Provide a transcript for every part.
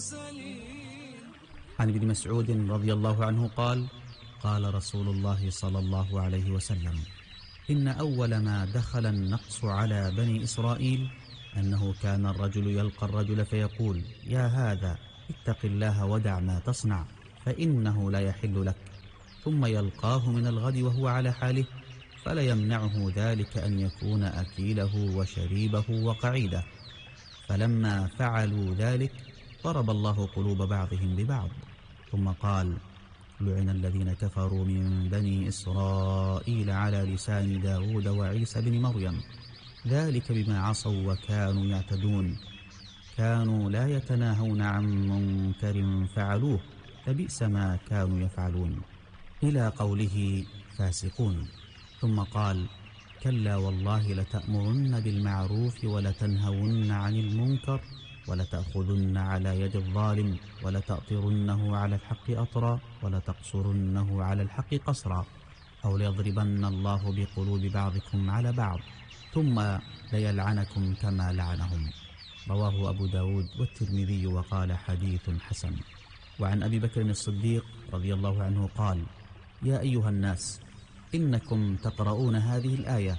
عن ابن مسعود رضي الله عنه قال: قال رسول الله صلى الله عليه وسلم: إن أول ما دخل النقص على بني إسرائيل أنه كان الرجل يلقى الرجل فيقول: يا هذا اتق الله ودع ما تصنع فإنه لا يحل لك، ثم يلقاه من الغد وهو على حاله فلا يمنعه ذلك أن يكون أكيله وشريبه وقعيده. فلما فعلوا ذلك ضرب الله قلوب بعضهم ببعض. ثم قال: لعن الذين كفروا من بني إسرائيل على لسان داود وعيسى بن مريم، ذلك بما عصوا وكانوا يعتدون، كانوا لا يتناهون عن منكر فعلوه لبئس ما كانوا يفعلون، إلى قوله فاسقون. ثم قال: كلا والله لتأمرن بالمعروف ولتنهون عن المنكر ولتأخذن على يد الظالم ولتأطرنه على الحق أطرا ولتقصرنه على الحق قصرا، أو ليضربن الله بقلوب بعضكم على بعض ثم ليلعنكم كما لعنهم. رواه أبو داود والترمذي وقال: حديث حسن. وعن أبي بكر الصديق رضي الله عنه قال: يا أيها الناس، إنكم تقرؤون هذه الآية: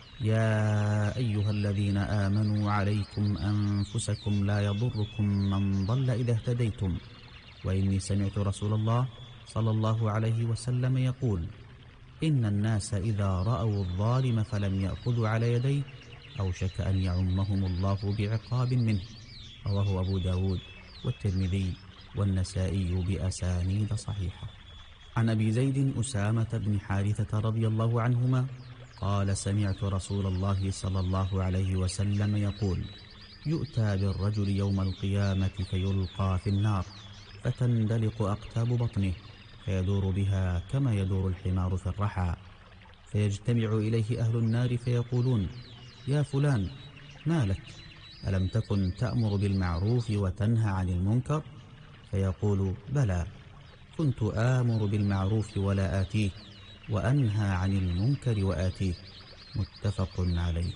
يا أيها الذين آمنوا عليكم أنفسكم لا يضركم من ضل إذا اهتديتم، وإني سمعت رسول الله صلى الله عليه وسلم يقول: إن الناس إذا رأوا الظالم فلم يأخذوا على يديه أوشك أن يعمهم الله بعقاب منه. رواه أبو داود والترمذي والنسائي بأسانيد صحيحة. عن أبي زيد أسامة بن حارثة رضي الله عنهما قال: سمعت رسول الله صلى الله عليه وسلم يقول: يؤتى بالرجل يوم القيامة فيلقى في النار فتندلق أقتاب بطنه فيدور بها كما يدور الحمار في الرحى، فيجتمع إليه أهل النار فيقولون: يا فلان ما لك؟ ألم تكن تأمر بالمعروف وتنهى عن المنكر؟ فيقول: بلى، كنت آمر بالمعروف ولا آتيه، وأنهى عن المنكر وآتيه. متفق عليه.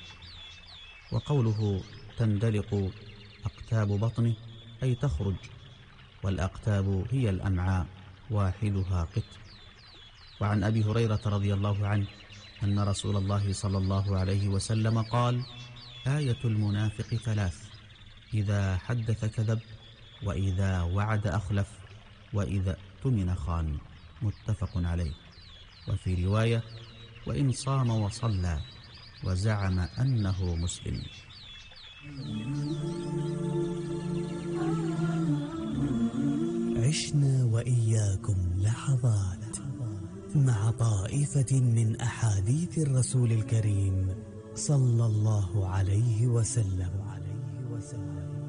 وقوله تندلق أقتاب بطنه أي تخرج، والأقتاب هي الأمعاء واحدها قطر. وعن أبي هريرة رضي الله عنه أن رسول الله صلى الله عليه وسلم قال: آية المنافق ثلاث: إذا حدث كذب، وإذا وعد أخلف، وإذا اؤتمن خان. متفق عليه. وفي رواية: وإن صام وصلى وزعم أنه مسلم. عشنا وإياكم لحظات مع طائفة من أحاديث الرسول الكريم صلى الله عليه وسلم.